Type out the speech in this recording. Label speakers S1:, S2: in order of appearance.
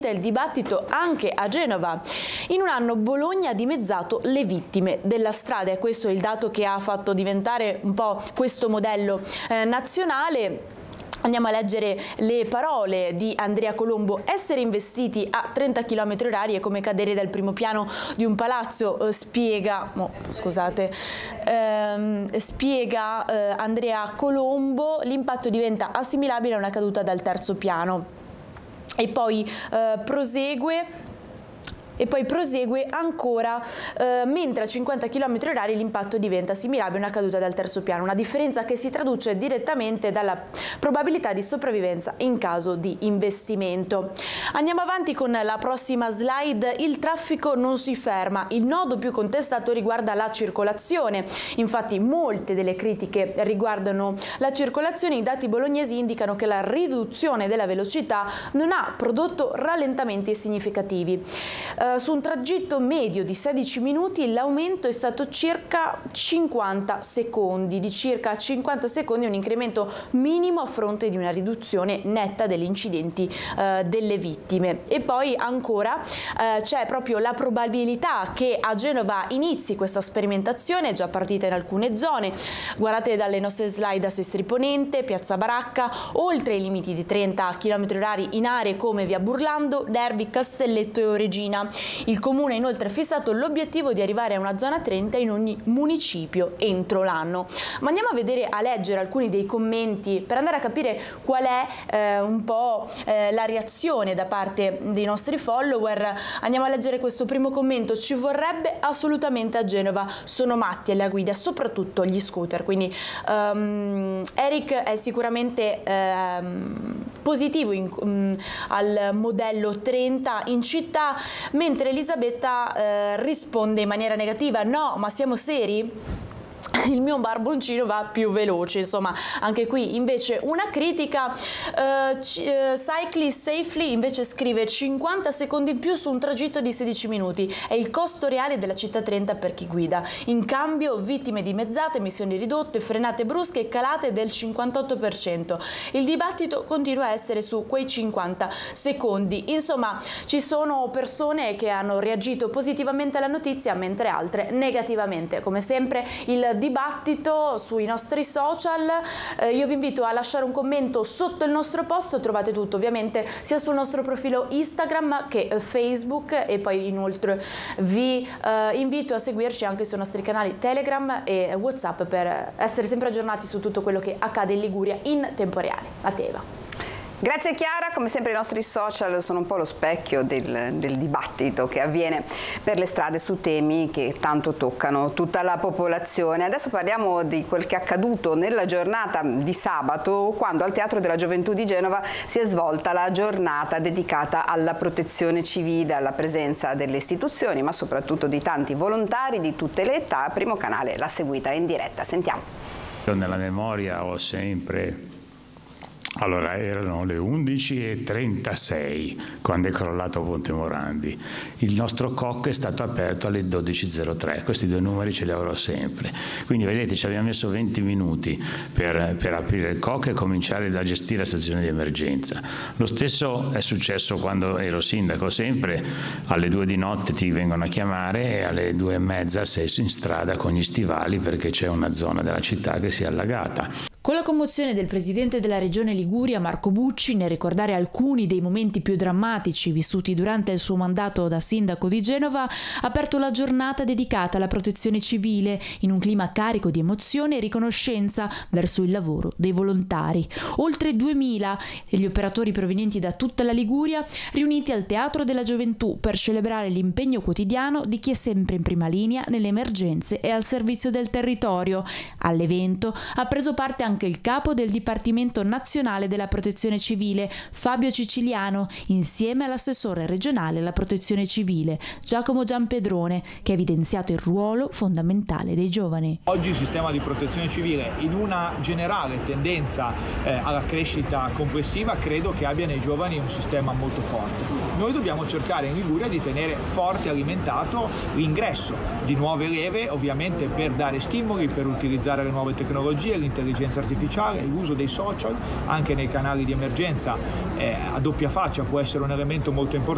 S1: Il dibattito anche a Genova. In un anno Bologna ha dimezzato le vittime della strada e questo è il dato che ha fatto diventare un po' questo modello nazionale. Andiamo a leggere le parole di Andrea Colombo. Essere investiti a 30 km/h è come cadere dal primo piano di un palazzo, spiega Andrea Colombo. L'impatto diventa assimilabile a una caduta dal terzo piano. E poi prosegue ancora, mentre a 50 km/h l'impatto diventa assimilabile a una caduta dal terzo piano, una differenza che si traduce direttamente dalla probabilità di sopravvivenza in caso di investimento. Andiamo avanti con la prossima slide. Il traffico non si ferma, il nodo più contestato riguarda la circolazione, infatti molte delle critiche riguardano la circolazione. I dati bolognesi indicano che la riduzione della velocità non ha prodotto rallentamenti significativi. Su un tragitto medio di 16 minuti l'aumento è stato circa 50 secondi, un incremento minimo a fronte di una riduzione netta degli incidenti delle vittime. E poi ancora c'è proprio la probabilità che a Genova inizi questa sperimentazione, è già partita in alcune zone. Guardate dalle nostre slide a Sestri Ponente, Piazza Baracca, oltre i limiti di 30 km/h in aree come Via Burlando, Derby, Castelletto e Oregina. Il Comune ha inoltre fissato l'obiettivo di arrivare a una zona 30 in ogni municipio entro l'anno. Ma andiamo a leggere alcuni dei commenti per andare a capire qual è un po' la reazione da parte dei nostri follower. Andiamo a leggere questo primo commento. Ci vorrebbe assolutamente a Genova, sono matti alla guida, soprattutto gli scooter. Quindi Eric è sicuramente positivo al modello 30 in città, mentre Elisabetta risponde in maniera negativa: no, ma siamo seri? Il mio barboncino va più veloce. Insomma, anche qui invece una critica. Cyclist Safely invece scrive 50 secondi in più su un tragitto di 16 minuti è il costo reale della città 30 per chi guida, in cambio vittime dimezzate, emissioni ridotte, frenate brusche e calate del 58%. Il dibattito continua a essere su quei 50 secondi. Insomma, ci sono persone che hanno reagito positivamente alla notizia, mentre altre negativamente. Come sempre il dibattito sui nostri social. Io vi invito a lasciare un commento sotto il nostro post, trovate tutto ovviamente sia sul nostro profilo Instagram che Facebook, e poi inoltre vi invito a seguirci anche sui nostri canali Telegram e WhatsApp per essere sempre aggiornati su tutto quello che accade in Liguria in tempo reale. A te, Eva.
S2: Grazie Chiara, come sempre i nostri social sono un po' lo specchio del dibattito che avviene per le strade su temi che tanto toccano tutta la popolazione. Adesso parliamo di quel che è accaduto nella giornata di sabato, quando al Teatro della Gioventù di Genova si è svolta la giornata dedicata alla protezione civile, alla presenza delle istituzioni, ma soprattutto di tanti volontari di tutte le età. Primo Canale l'ha seguita in diretta, sentiamo.
S3: Io nella memoria ho sempre... Allora, erano le 11:36 quando è crollato Ponte Morandi. Il nostro COC è stato aperto alle 12:03, questi due numeri ce li avrò sempre. Quindi vedete, ci abbiamo messo 20 minuti per aprire il COC e cominciare a gestire la situazione di emergenza. Lo stesso è successo quando ero sindaco, sempre alle 2 di notte ti vengono a chiamare e alle 2:30 sei in strada con gli stivali perché c'è una zona della città che si è allagata.
S1: Con la commozione del presidente della regione Liguria, Marco Bucci, nel ricordare alcuni dei momenti più drammatici vissuti durante il suo mandato da sindaco di Genova, ha aperto la giornata dedicata alla protezione civile in un clima carico di emozione e riconoscenza verso il lavoro dei volontari. Oltre 2000 gli operatori provenienti da tutta la Liguria riuniti al Teatro della Gioventù per celebrare l'impegno quotidiano di chi è sempre in prima linea nelle emergenze e al servizio del territorio. All'evento ha preso parte anche il capo del Dipartimento Nazionale della Protezione Civile, Fabio Ciciliano, insieme all'assessore regionale alla Protezione Civile, Giacomo Giampedrone, che ha evidenziato il ruolo fondamentale dei giovani.
S4: Oggi il sistema di protezione civile, in una generale tendenza alla crescita complessiva, credo che abbia nei giovani un sistema molto forte. Noi dobbiamo cercare in Liguria di tenere forte e alimentato l'ingresso di nuove leve, ovviamente per dare stimoli, per utilizzare le nuove tecnologie, l'intelligenza artificiale, l'uso dei social anche nei canali di emergenza a doppia faccia può essere un elemento molto importante.